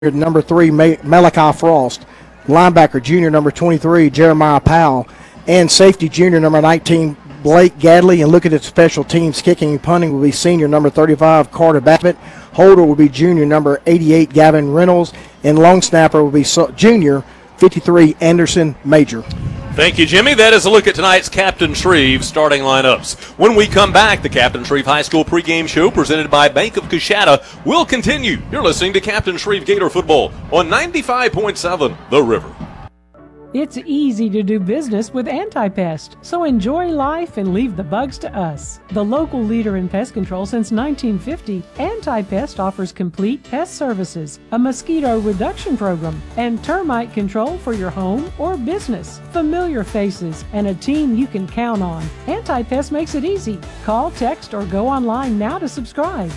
number 3, Malachi Frost. Linebacker, junior, number 23, Jeremiah Powell. And safety, junior, number 19, Blake Gadley. And looking at special teams, kicking and punting will be senior, number 35, Carter Bassett. Holder will be junior, number 88, Gavin Reynolds. And long snapper will be junior, 53, Anderson Major. Thank you, Jimmy. That is a look at tonight's Captain Shreve starting lineups. When we come back, the Captain Shreve High School pregame show presented by Bank of Coshada will continue. You're listening to Captain Shreve Gator Football on 95.7 The River. It's easy to do business with Anti-Pest, so enjoy life and leave the bugs to us. The local leader in pest control since 1950, Anti-Pest offers complete pest services, a mosquito reduction program, and termite control for your home or business. Familiar faces and a team you can count on. Anti-Pest makes it easy. Call, text, or go online now to subscribe.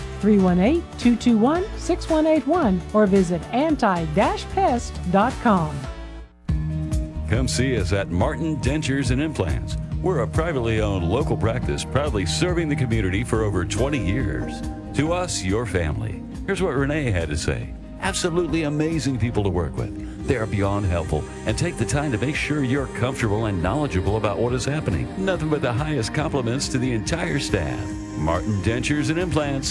318-221-6181 or visit anti-pest.com. Come see us at Martin Dentures and Implants. We're a privately owned local practice proudly serving the community for over 20 years. To us, your family. Here's what Renee had to say. Absolutely amazing people to work with. They are beyond helpful and take the time to make sure you're comfortable and knowledgeable about what is happening. Nothing but the highest compliments to the entire staff. Martin Dentures and Implants,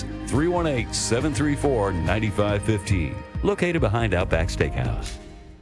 318-734-9515. Located behind Outback Steakhouse.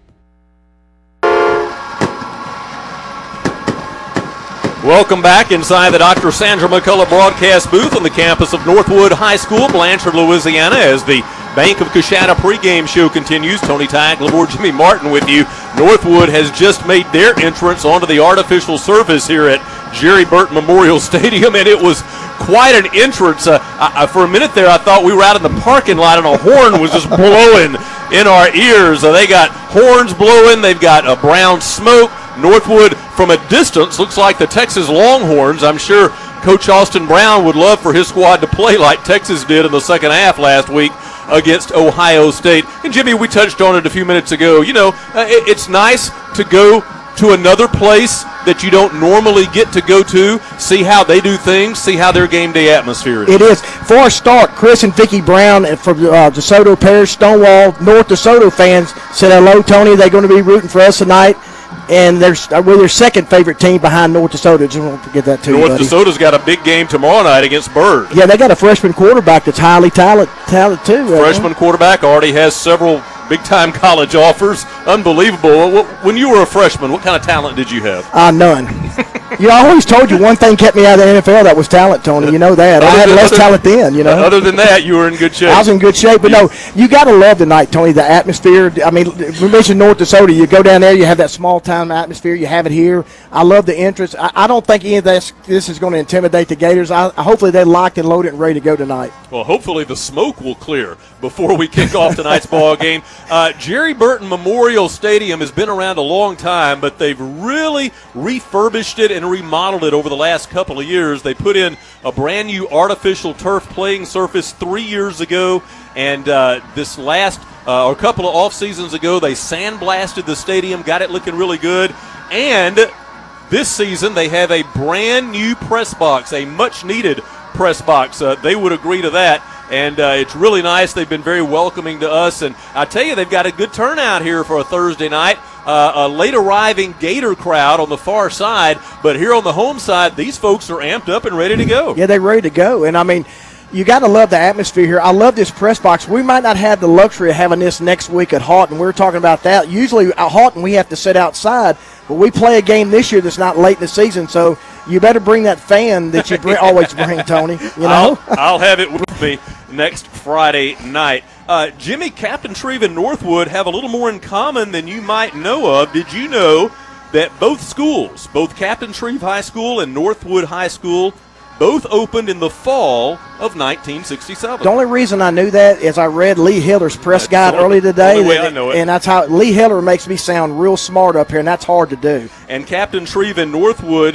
Welcome back inside the Dr. Sandra McCullough broadcast booth on the campus of Northwood High School, Blanchard, Louisiana, as the Bank of Coshada pregame show continues. Tony Tag, Lamore, Jimmy Martin with you. Northwood has just made their entrance onto the artificial surface here at Jerry Burton Memorial Stadium, and it was quite an entrance. For a minute there, I thought we were out in the parking lot and a horn was just blowing in our ears. They got horns blowing. They've got brown smoke. Northwood, from a distance, looks like the Texas Longhorns. I'm sure Coach Austin Brown would love for his squad to play like Texas did in the second half last week against Ohio State. And, Jimmy, we touched on it a few minutes ago. You know, it's nice to go to another place that you don't normally get to go to, see how they do things, see how their game day atmosphere is. It is. For a start, Chris and Vicki Brown from DeSoto Parish, Stonewall, North DeSoto fans said, hello, Tony. They're going to be rooting for us tonight. And we're their second favorite team behind North DeSoto. Just won't forget that too. North DeSoto's got a big game tomorrow night against Byrd. Yeah, they got a freshman quarterback that's highly talented too. Freshman quarterback already has several big-time college offers. Unbelievable. When you were a freshman, what kind of talent did you have? None. You know, I always told you one thing kept me out of the NFL. That was talent, Tony. You know that. I had less talent then, you know. Other than that, you were in good shape. I was in good shape. But, no, you got to love tonight, Tony, the atmosphere. I mean, we mentioned North DeSoto. You go down there, you have that small-town atmosphere. You have it here. I love the entrance. I don't think any of this is going to intimidate the Gators. Hopefully they're locked and loaded and ready to go tonight. Well, hopefully the smoke will clear before we kick off tonight's ball game. Jerry Burton Memorial Stadium has been around a long time, but they've really refurbished it and remodeled it over the last couple of years. They put in a brand new artificial turf playing surface 3 years ago, and this last a couple of off seasons ago, they sandblasted the stadium, got it looking really good, and this season they have a brand new press box, a much needed press box. They would agree to that. And it's really nice. They've been very welcoming to us. And I tell you, they've got a good turnout here for a Thursday night. A late arriving Gator crowd on the far side. But here on the home side, these folks are amped up and ready to go. Yeah, they're ready to go. And, I mean, you got to love the atmosphere here. I love this press box. We might not have the luxury of having this next week at Haughton. We're talking about that. Usually at Haughton we have to sit outside. But we play a game this year that's not late in the season. So you better bring that fan that you always bring, Tony. You know? I'll have it with me next Friday night. Jimmy, Captain Shreve and Northwood have a little more in common than you might know of. Did you know that both schools, both Captain Shreve High School and Northwood High School, both opened in the fall of 1967? The only reason I knew that is I read Lee Hiller's press guide earlier today. The only way I know it. And that's how Lee Hiller makes me sound real smart up here, and that's hard to do. And Captain Shreve and Northwood,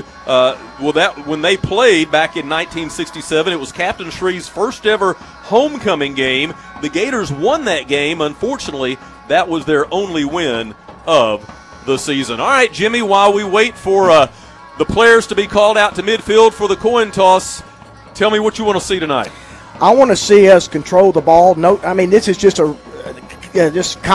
when they played back in 1967, it was Captain Shreve's first ever homecoming game. The Gators won that game. Unfortunately, that was their only win of the season. All right, Jimmy, while we wait for the players to be called out to midfield for the coin toss, tell me what you want to see tonight. I want to see us control the ball. No, I mean, this is just a yeah, just